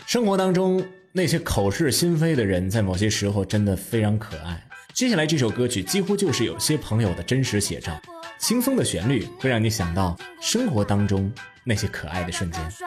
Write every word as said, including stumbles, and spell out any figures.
生活当中那些口是心非的人，在某些时候真的非常可爱。接下来这首歌曲几乎就是有些朋友的真实写照，轻松的旋律会让你想到生活当中那些可爱的瞬间。